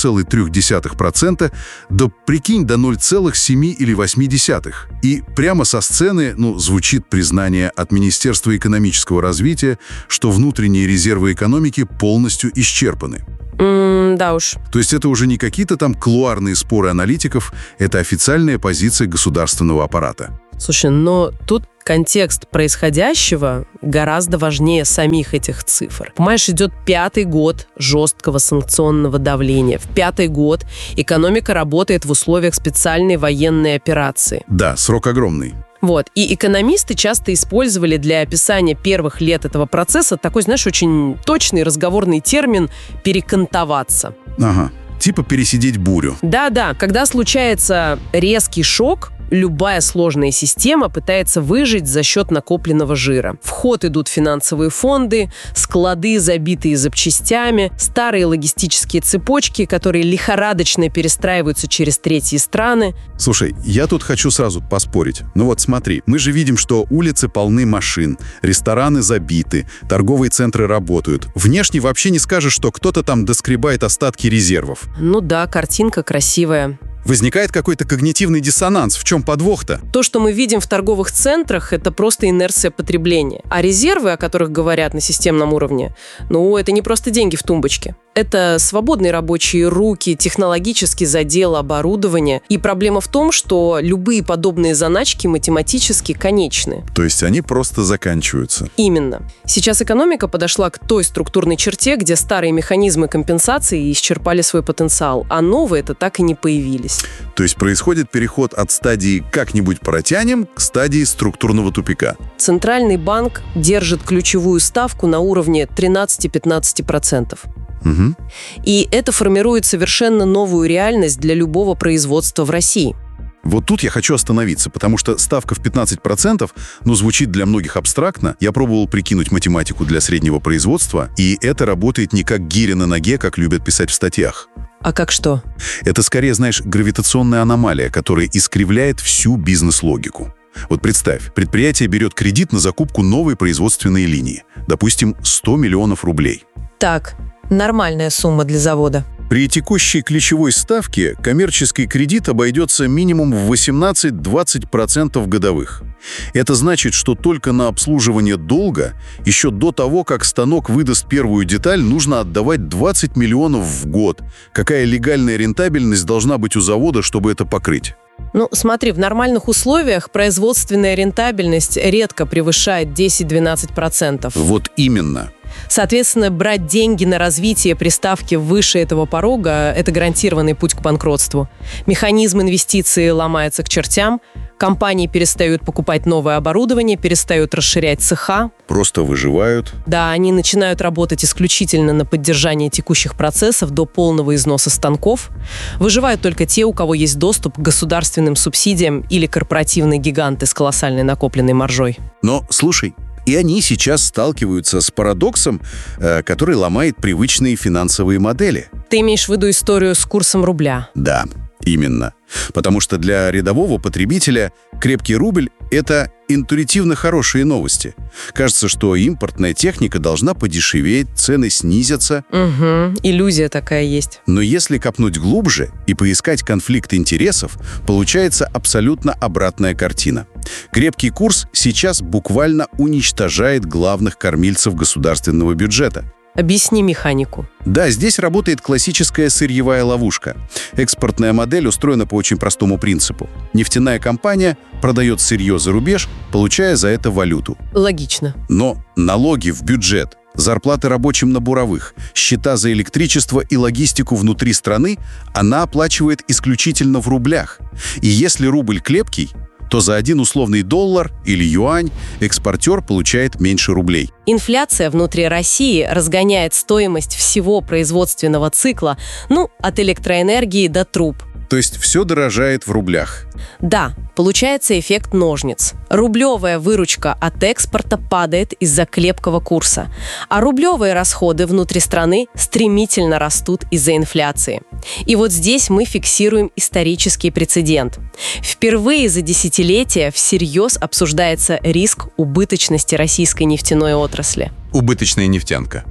1,3% до, прикинь, до 0,7 или 0,8. И прямо со сцены, звучит признание от Министерства экономического развития, что внутренние резервы экономики полностью исчерпаны. Да уж. То есть это уже не какие-то там кулуарные споры аналитиков, это официальная позиция государственного аппарата. Слушай, но тут контекст происходящего гораздо важнее самих этих цифр. Понимаешь, идет 5-й год жесткого санкционного давления. В 5-й год экономика работает в условиях специальной военной операции. Да, срок огромный. И экономисты часто использовали для описания первых лет этого процесса такой, знаешь, очень точный разговорный термин «перекантоваться». Ага, типа пересидеть бурю. Да-да, когда случается резкий шок, любая сложная система пытается выжить за счет накопленного жира. В ход идут финансовые фонды, склады, забитые запчастями, старые логистические цепочки, которые лихорадочно перестраиваются через третьи страны. Слушай, я тут хочу сразу поспорить. Смотри, мы же видим, что улицы полны машин, рестораны забиты, торговые центры работают. Внешне вообще не скажешь, что кто-то там доскребает остатки резервов. Да, картинка красивая. Возникает какой-то когнитивный диссонанс. В чем подвох-то? То, что мы видим в торговых центрах, это просто инерция потребления. А резервы, о которых говорят на системном уровне, это не просто деньги в тумбочке. Это свободные рабочие руки, технологический задел, оборудование. И проблема в том, что любые подобные заначки математически конечны. То есть они просто заканчиваются. Именно. Сейчас экономика подошла к той структурной черте, где старые механизмы компенсации исчерпали свой потенциал, а новые-то так и не появились. То есть происходит переход от стадии «как-нибудь протянем» к стадии структурного тупика. Центральный банк держит ключевую ставку на уровне 13-15%. Угу. И это формирует совершенно новую реальность для любого производства в России. Вот тут я хочу остановиться, потому что ставка в 15%, звучит для многих абстрактно. Я пробовал прикинуть математику для среднего производства, и это работает не как гиря на ноге, как любят писать в статьях. А как что? Это скорее, гравитационная аномалия, которая искривляет всю бизнес-логику. Вот представь, предприятие берет кредит на закупку новой производственной линии, допустим, 100 миллионов рублей. Так, нормальная сумма для завода. При текущей ключевой ставке коммерческий кредит обойдется минимум в 18-20% годовых. Это значит, что только на обслуживание долга, еще до того, как станок выдаст первую деталь, нужно отдавать 20 миллионов в год. Какая легальная рентабельность должна быть у завода, чтобы это покрыть? Смотри, в нормальных условиях производственная рентабельность редко превышает 10-12%. Вот именно. Соответственно, брать деньги на развитие при ставке выше этого порога – это гарантированный путь к банкротству. Механизм инвестиций ломается к чертям, компании перестают покупать новое оборудование, перестают расширять цеха. Просто выживают. Да, они начинают работать исключительно на поддержание текущих процессов до полного износа станков. Выживают только те, у кого есть доступ к государственным субсидиям или корпоративные гиганты с колоссальной накопленной маржой. Но, слушай, и они сейчас сталкиваются с парадоксом, который ломает привычные финансовые модели. Ты имеешь в виду историю с курсом рубля? Да, именно. Потому что для рядового потребителя крепкий рубль – это интуитивно хорошие новости. Кажется, что импортная техника должна подешеветь, цены снизятся. Угу, иллюзия такая есть. Но если копнуть глубже и поискать конфликт интересов, получается абсолютно обратная картина. Крепкий курс сейчас буквально уничтожает главных кормильцев государственного бюджета. Объясни механику. Да, здесь работает классическая сырьевая ловушка. Экспортная модель устроена по очень простому принципу. Нефтяная компания продает сырье за рубеж, получая за это валюту. Логично. Но налоги в бюджет зарплаты рабочим на буровых, счета за электричество и логистику внутри страны она оплачивает исключительно в рублях. И если рубль крепкий, то за один условный доллар или юань экспортер получает меньше рублей. Инфляция внутри России разгоняет стоимость всего производственного цикла, от электроэнергии до труб. То есть все дорожает в рублях. Да, получается эффект ножниц. Рублевая выручка от экспорта падает из-за крепкого курса, а рублевые расходы внутри страны стремительно растут из-за инфляции. И вот здесь мы фиксируем исторический прецедент. Впервые за десятилетия всерьез обсуждается риск убыточности российской нефтяной отрасли. Убыточная нефтянка.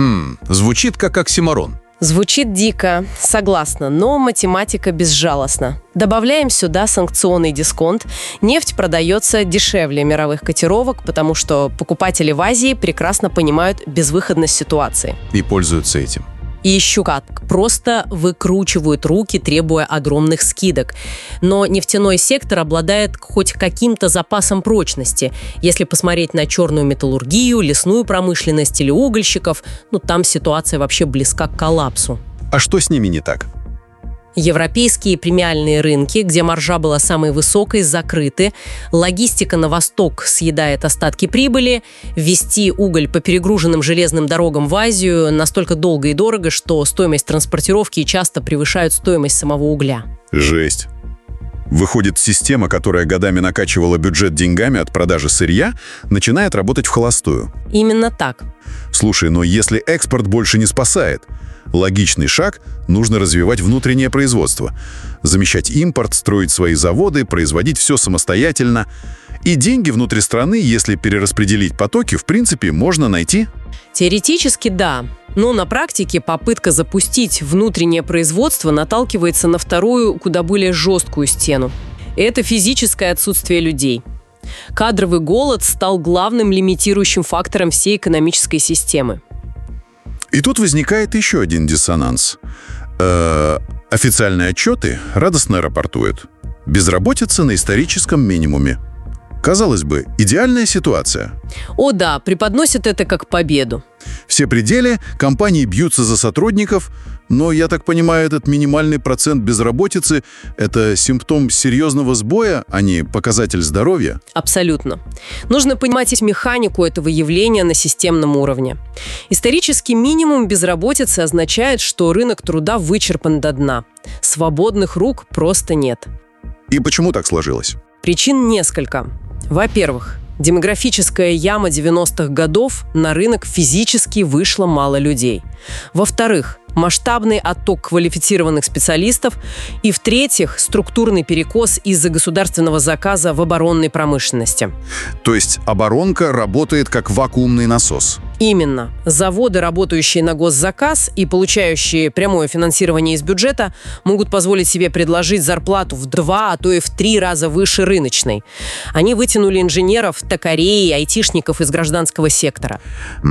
Звучит как оксиморон. Звучит дико, согласна, но математика безжалостна. Добавляем сюда санкционный дисконт. Нефть продается дешевле мировых котировок, потому что покупатели в Азии прекрасно понимают безвыходность ситуации. И пользуются этим. И еще как, просто выкручивают руки, требуя огромных скидок. Но нефтяной сектор обладает хоть каким-то запасом прочности. Если посмотреть на черную металлургию, лесную промышленность или угольщиков, там ситуация вообще близка к коллапсу. А что с ними не так? Европейские премиальные рынки, где маржа была самой высокой, закрыты. Логистика на восток съедает остатки прибыли. Везти уголь по перегруженным железным дорогам в Азию настолько долго и дорого, что стоимость транспортировки часто превышает стоимость самого угля. Жесть. Выходит, система, которая годами накачивала бюджет деньгами от продажи сырья, начинает работать в холостую. Именно так. Слушай, но если экспорт больше не спасает, логичный шаг – нужно развивать внутреннее производство. Замещать импорт, строить свои заводы, производить все самостоятельно. И деньги внутри страны, если перераспределить потоки, в принципе, можно найти. Теоретически да, но на практике попытка запустить внутреннее производство наталкивается на вторую, куда более жесткую стену. Это физическое отсутствие людей. Кадровый голод стал главным лимитирующим фактором всей экономической системы. И тут возникает еще один диссонанс. Официальные отчеты радостно рапортуют. Безработица на историческом минимуме. Казалось бы, идеальная ситуация. О да, преподносят это как победу. Все пределы, компании бьются за сотрудников, но, я так понимаю, этот минимальный процент безработицы – это симптом серьезного сбоя, а не показатель здоровья? Абсолютно. Нужно понимать механику этого явления на системном уровне. Исторический минимум безработицы означает, что рынок труда вычерпан до дна. Свободных рук просто нет. И почему так сложилось? Причин несколько. Во-первых, демографическая яма 90-х годов, на рынок физически вышло мало людей. Во-вторых, масштабный отток квалифицированных специалистов. И в-третьих, структурный перекос из-за государственного заказа в оборонной промышленности. То есть оборонка работает как вакуумный насос? Именно. Заводы, работающие на госзаказ и получающие прямое финансирование из бюджета, могут позволить себе предложить зарплату в 2, а то и в 3 раза выше рыночной. Они вытянули инженеров, токарей, айтишников из гражданского сектора.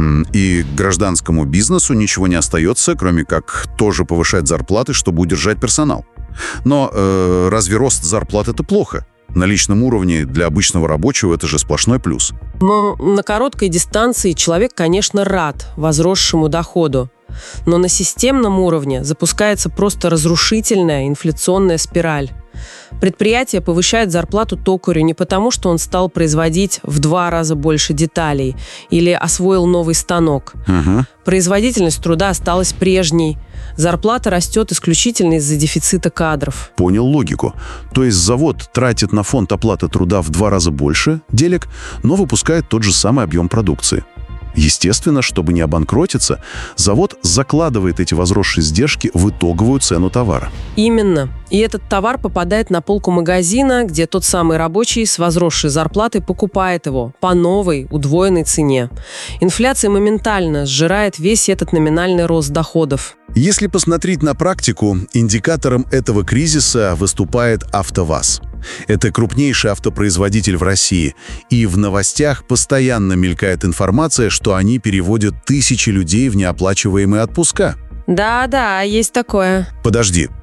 И гражданскому бизнесу ничего не остается, кроме как тоже повышать зарплаты, чтобы удержать персонал. Но разве рост зарплат – это плохо? На личном уровне для обычного рабочего это же сплошной плюс. Но на короткой дистанции человек, конечно, рад возросшему доходу. Но на системном уровне запускается просто разрушительная инфляционная спираль. Предприятие повышает зарплату токарю не потому, что он стал производить в 2 раза больше деталей или освоил новый станок. Производительность труда осталась прежней. Зарплата растет исключительно из-за дефицита кадров. Понял логику. То есть завод тратит на фонд оплаты труда в 2 раза больше денег, но выпускает тот же самый объем продукции. Естественно, чтобы не обанкротиться, завод закладывает эти возросшие издержки в итоговую цену товара. Именно. И этот товар попадает на полку магазина, где тот самый рабочий с возросшей зарплатой покупает его по новой, удвоенной цене. Инфляция моментально сжирает весь этот номинальный рост доходов. Если посмотреть на практику, индикатором этого кризиса выступает АвтоВАЗ. Это крупнейший автопроизводитель в России, и в новостях постоянно мелькает информация, что они переводят тысячи людей в неоплачиваемые отпуска. Да, есть такое. Подожди,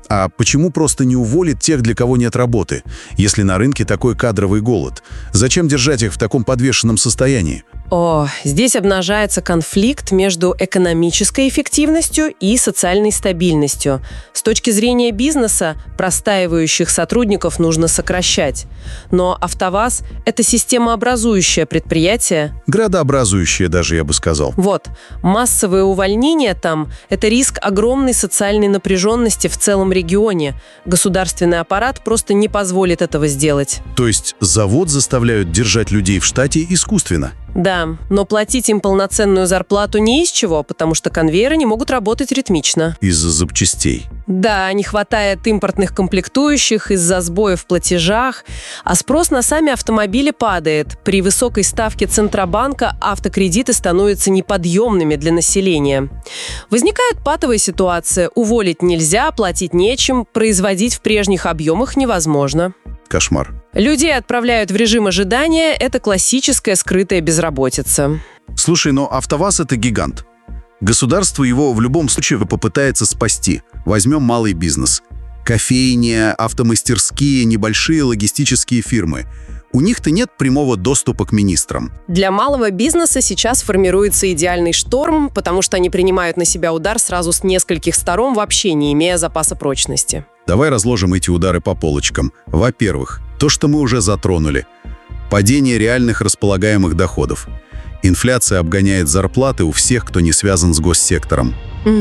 А почему просто не уволить тех, для кого нет работы, если на рынке такой кадровый голод? Зачем держать их в таком подвешенном состоянии? Здесь обнажается конфликт между экономической эффективностью и социальной стабильностью. С точки зрения бизнеса, простаивающих сотрудников нужно сокращать. Но АвтоВАЗ – это системообразующее предприятие. Градообразующее даже, я бы сказал. Массовые увольнения там – это риск огромной социальной напряженности в целом регионе. Государственный аппарат просто не позволит этого сделать. То есть завод заставляют держать людей в штате искусственно? Да, но платить им полноценную зарплату не из чего, потому что конвейеры не могут работать ритмично. Из-за запчастей? Да, не хватает импортных комплектующих из-за сбоев в платежах, а спрос на сами автомобили падает. При высокой ставке Центробанка автокредиты становятся неподъемными для населения. Возникает патовая ситуация. Уволить нельзя, платить нечем, производить в прежних объемах невозможно. Кошмар. Людей отправляют в режим ожидания. Это классическая скрытая безработица. Слушай, но АвтоВАЗ – это гигант. Государство его в любом случае попытается спасти. Возьмем малый бизнес. Кофейни, автомастерские, небольшие логистические фирмы. У них-то нет прямого доступа к министрам. Для малого бизнеса сейчас формируется идеальный шторм, потому что они принимают на себя удар сразу с нескольких сторон, вообще не имея запаса прочности. Давай разложим эти удары по полочкам. Во-первых, то, что мы уже затронули. Падение реальных располагаемых доходов. Инфляция обгоняет зарплаты у всех, кто не связан с госсектором.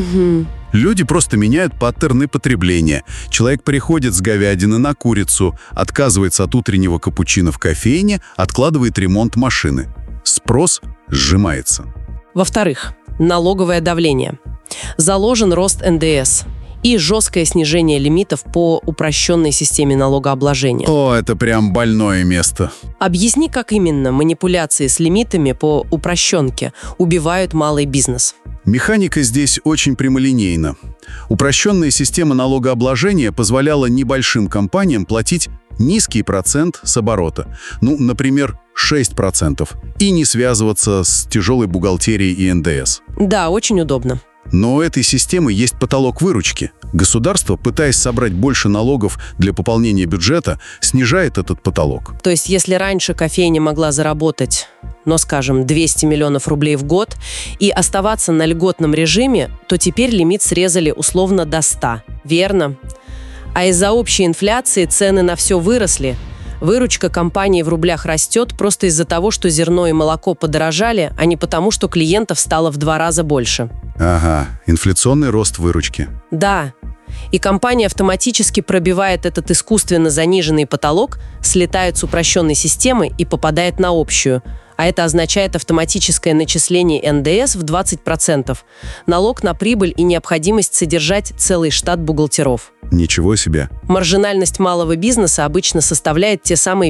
Люди просто меняют паттерны потребления. Человек переходит с говядины на курицу, отказывается от утреннего капучино в кофейне, откладывает ремонт машины. Спрос сжимается. Во-вторых, налоговое давление. Заложен рост НДС и жесткое снижение лимитов по упрощенной системе налогообложения. Это прям больное место. Объясни, как именно манипуляции с лимитами по упрощенке убивают малый бизнес. Механика здесь очень прямолинейна. Упрощенная система налогообложения позволяла небольшим компаниям платить низкий процент с оборота, например, 6%, и не связываться с тяжелой бухгалтерией и НДС. Да, очень удобно. Но у этой системы есть потолок выручки. Государство, пытаясь собрать больше налогов для пополнения бюджета, снижает этот потолок. То есть, если раньше кофейня могла заработать, скажем, 200 миллионов рублей в год и оставаться на льготном режиме, то теперь лимит срезали условно до 100. Верно? А из-за общей инфляции цены на все выросли. Выручка компании в рублях растет просто из-за того, что зерно и молоко подорожали, а не потому, что клиентов стало в 2 раза больше. Ага, инфляционный рост выручки. Да. И компания автоматически пробивает этот искусственно заниженный потолок, слетает с упрощенной системы и попадает на общую. А это означает автоматическое начисление НДС в 20%, налог на прибыль и необходимость содержать целый штат бухгалтеров. Ничего себе. Маржинальность малого бизнеса обычно составляет те самые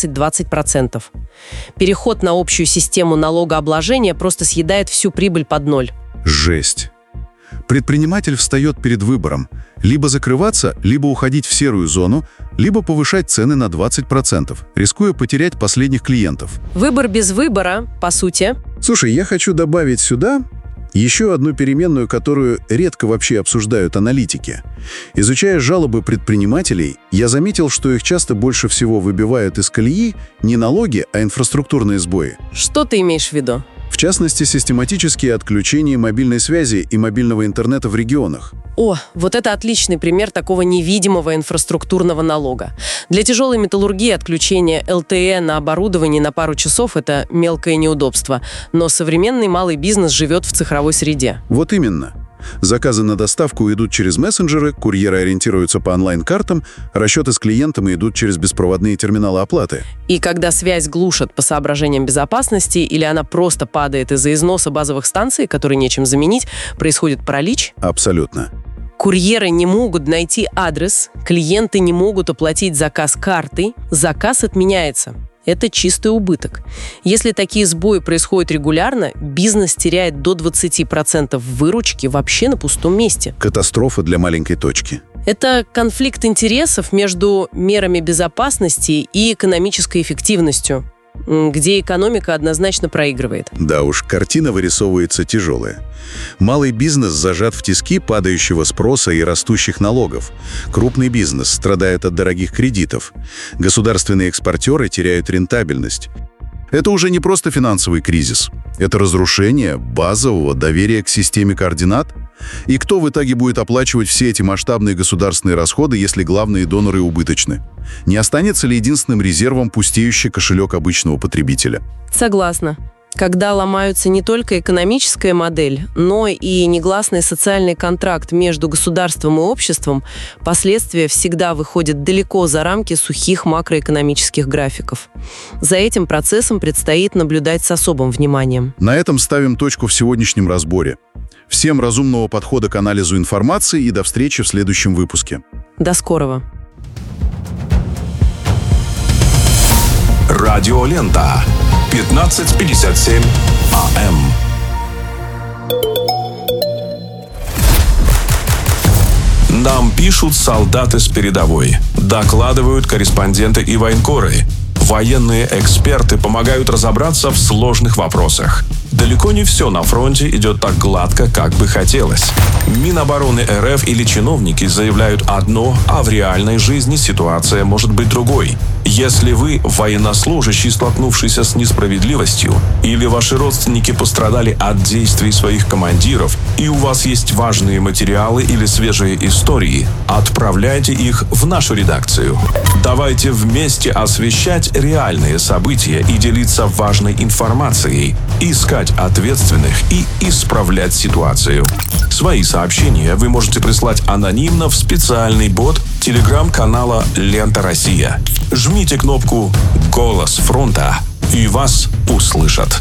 15-20%. Переход на общую систему налогообложения просто съедает всю прибыль под ноль. Жесть. Предприниматель встает перед выбором. Либо закрываться, либо уходить в серую зону, либо повышать цены на 20%, рискуя потерять последних клиентов. Выбор без выбора, по сути. Слушай, я хочу добавить сюда еще одну переменную, которую редко вообще обсуждают аналитики. Изучая жалобы предпринимателей, я заметил, что их часто больше всего выбивают из колеи не налоги, а инфраструктурные сбои. Что ты имеешь в виду? В частности, систематические отключения мобильной связи и мобильного интернета в регионах. Вот это отличный пример такого невидимого инфраструктурного налога. Для тяжелой металлургии отключение ЛТЕ на оборудовании на пару часов – это мелкое неудобство. Но современный малый бизнес живет в цифровой среде. Вот именно. Заказы на доставку идут через мессенджеры, курьеры ориентируются по онлайн-картам, расчеты с клиентами идут через беспроводные терминалы оплаты. И когда связь глушат по соображениям безопасности или она просто падает из-за износа базовых станций, которые нечем заменить, происходит паралич? Абсолютно. Курьеры не могут найти адрес, клиенты не могут оплатить заказ картой, заказ отменяется. Это чистый убыток. Если такие сбои происходят регулярно, бизнес теряет до 20% выручки вообще на пустом месте. Катастрофа для маленькой точки. Это конфликт интересов между мерами безопасности и экономической эффективностью. где экономика однозначно проигрывает. Да уж, картина вырисовывается тяжелая. Малый бизнес зажат в тиски падающего спроса и растущих налогов. Крупный бизнес страдает от дорогих кредитов. Государственные экспортеры теряют рентабельность. Это уже не просто финансовый кризис. Это разрушение базового доверия к системе координат. И кто в итоге будет оплачивать все эти масштабные государственные расходы, если главные доноры убыточны? Не останется ли единственным резервом пустеющий кошелек обычного потребителя? Согласна. Когда ломаются не только экономическая модель, но и негласный социальный контракт между государством и обществом, последствия всегда выходят далеко за рамки сухих макроэкономических графиков. За этим процессом предстоит наблюдать с особым вниманием. На этом ставим точку в сегодняшнем разборе. Всем разумного подхода к анализу информации и до встречи в следующем выпуске. До скорого. Радиолента. 15:57 АМ. Нам пишут солдаты с передовой, докладывают корреспонденты и военкоры. Военные эксперты помогают разобраться в сложных вопросах. Далеко не все на фронте идет так гладко, как бы хотелось. Минобороны РФ или чиновники заявляют одно, а в реальной жизни ситуация может быть другой. Если вы военнослужащий, столкнувшийся с несправедливостью, или ваши родственники пострадали от действий своих командиров, и у вас есть важные материалы или свежие истории, отправляйте их в нашу редакцию. Давайте вместе освещать реальные события и делиться важной информацией, искать ответственных и исправлять ситуацию. Свои сообщения вы можете прислать анонимно в специальный бот телеграм-канала «Лента Россия». Жмите кнопку «Голос фронта» и вас услышат.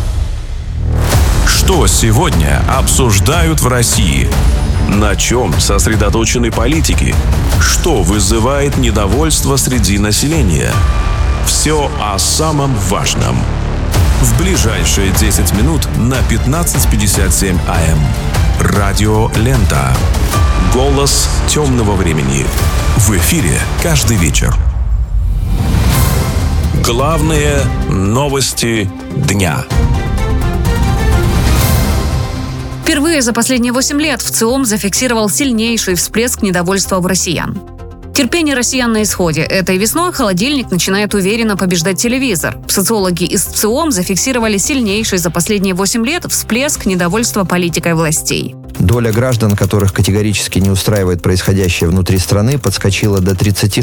Что сегодня обсуждают в России? На чем сосредоточены политики? Что вызывает недовольство среди населения? Все о самом важном. В ближайшие 10 минут на 15:57 АМ. Радио «Лента». Голос темного времени. В эфире каждый вечер. Главные новости дня. Впервые за последние 8 лет ВЦИОМ зафиксировал сильнейший всплеск недовольства у россиян. Терпение россиян на исходе. Этой весной холодильник начинает уверенно побеждать телевизор. Социологи из ВЦИОМ зафиксировали сильнейший за последние 8 лет всплеск недовольства политикой властей. Доля граждан, которых категорически не устраивает происходящее внутри страны, подскочила до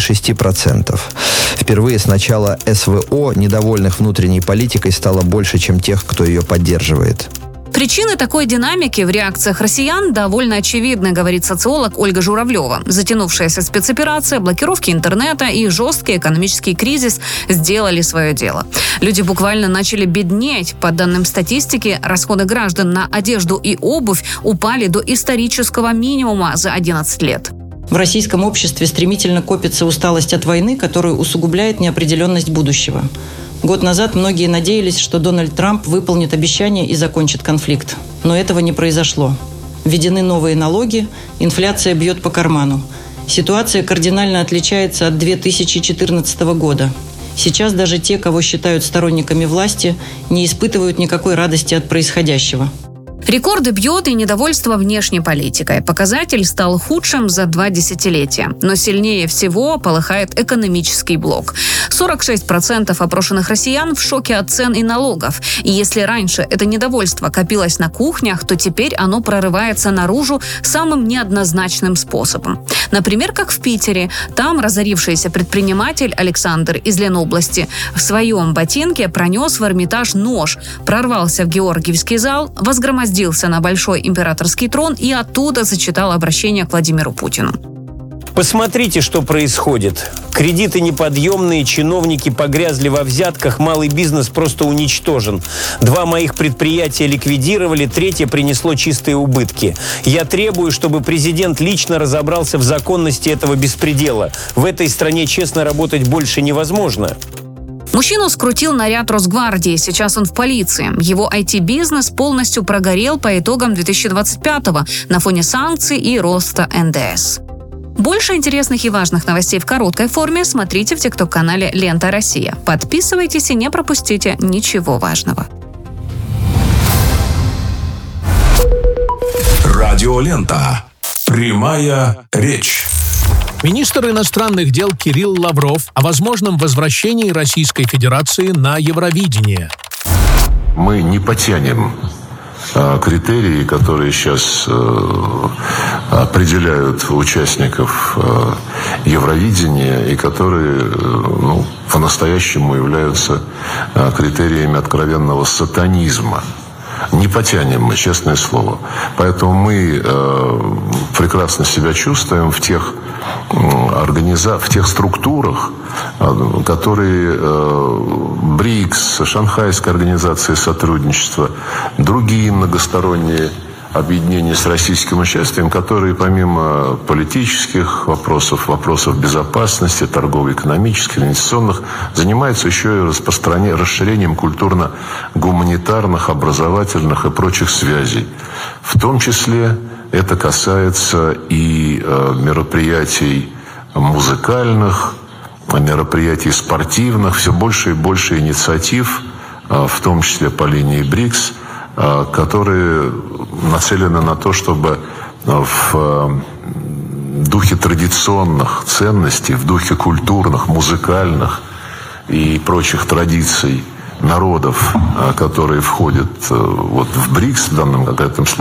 36%. Впервые с начала СВО недовольных внутренней политикой стало больше, чем тех, кто ее поддерживает. Причины такой динамики в реакциях россиян довольно очевидны, говорит социолог Ольга Журавлева. Затянувшаяся спецоперация, блокировки интернета и жесткий экономический кризис сделали свое дело. Люди буквально начали беднеть. По данным статистики, расходы граждан на одежду и обувь упали до исторического минимума за 11 лет. В российском обществе стремительно копится усталость от войны, которая усугубляет неопределенность будущего. Год назад многие надеялись, что Дональд Трамп выполнит обещание и закончит конфликт. Но этого не произошло. Введены новые налоги, инфляция бьет по карману. Ситуация кардинально отличается от 2014 года. Сейчас даже те, кого считают сторонниками власти, не испытывают никакой радости от происходящего. Рекорды бьет и недовольство внешней политикой. Показатель стал худшим за 2 десятилетия. Но сильнее всего полыхает экономический блок. 46% опрошенных россиян в шоке от цен и налогов. И если раньше это недовольство копилось на кухнях, то теперь оно прорывается наружу самым неоднозначным способом. Например, как в Питере. Там разорившийся предприниматель Александр из Ленобласти в своем ботинке пронес в Эрмитаж нож, прорвался в Георгиевский зал, возгромоздился на Большой императорский трон и оттуда зачитал обращение к Владимиру Путину. Посмотрите, что происходит. Кредиты неподъемные, чиновники погрязли во взятках, малый бизнес просто уничтожен. 2 моих предприятия ликвидировали, 3 принесло чистые убытки. Я требую, чтобы президент лично разобрался в законности этого беспредела. В этой стране честно работать больше невозможно. Мужчину скрутил наряд Росгвардии. Сейчас он в полиции. Его IT-бизнес полностью прогорел по итогам 2025-го на фоне санкций и роста НДС. Больше интересных и важных новостей в короткой форме смотрите в ТикТок-канале «Лента Россия». Подписывайтесь и не пропустите ничего важного. Радиолента. Прямая речь. Министр иностранных дел Кирилл Лавров о возможном возвращении Российской Федерации на Евровидение. Мы не потянем критерии, которые сейчас определяют участников Евровидения и которые по-настоящему являются критериями откровенного сатанизма. Не потянем мы, честное слово. Поэтому мы прекрасно себя чувствуем в тех структурах, которые БРИКС, Шанхайская организация сотрудничества, другие многосторонние объединения с российским участием, которые помимо политических вопросов, вопросов безопасности, торгово-экономических, инвестиционных, занимаются еще и расширением культурно-гуманитарных, образовательных и прочих связей. В том числе это касается и мероприятий музыкальных, мероприятий спортивных, все больше и больше инициатив, в том числе по линии БРИКС, которые нацелены на то, чтобы в духе традиционных ценностей, в духе культурных, музыкальных и прочих традиций народов, которые входят в БРИКС в данном конкретном случае,